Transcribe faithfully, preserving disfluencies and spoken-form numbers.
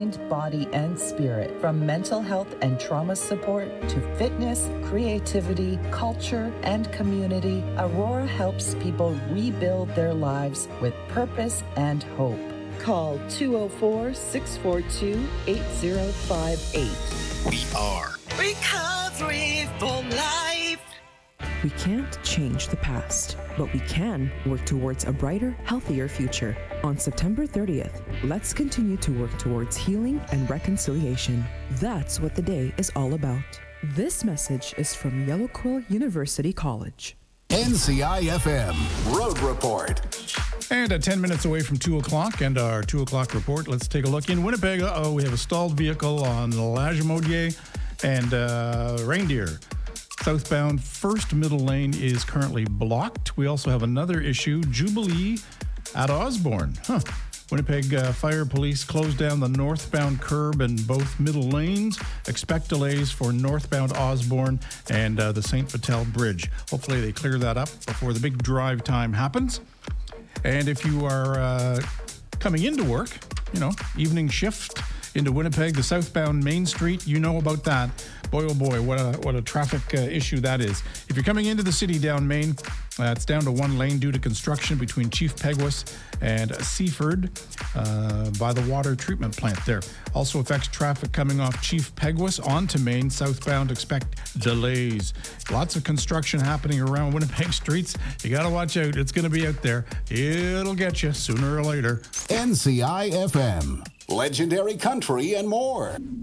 body, and spirit. From mental health and trauma support to fitness, creativity, culture, and community, Aurora helps people rebuild their lives with purpose and hope. Call two oh four, six four two, eight oh five eight. We are Recovery for Life. We can't change the past, but we can work towards a brighter, healthier future. On September thirtieth, let's continue to work towards healing and reconciliation. That's what the day is all about. This message is from Yellow Quill University College. N C I F M Road Report. And at ten minutes away from two o'clock and our two o'clock report, let's take a look in Winnipeg. Oh, we have a stalled vehicle on Lagimodier and uh, Reindeer. Southbound first middle lane is currently blocked. We also have another issue, Jubilee at Osborne. Huh. Winnipeg uh, Fire Police closed down the northbound curb in both middle lanes. Expect delays for northbound Osborne and uh, the Saint Vital Bridge. Hopefully they clear that up before the big drive time happens. And if you are uh, coming into work, you know, evening shift into Winnipeg, the southbound Main Street, you know about that. Boy, oh boy, what a what a traffic uh, issue that is. If you're coming into the city down Main, uh, it's down to one lane due to construction between Chief Peguis and Seaford uh, by the water treatment plant there. Also affects traffic coming off Chief Peguis onto Main. Southbound, expect delays. Lots of construction happening around Winnipeg streets. You got to watch out. It's going to be out there. It'll get you sooner or later. N C I F M, legendary country and more.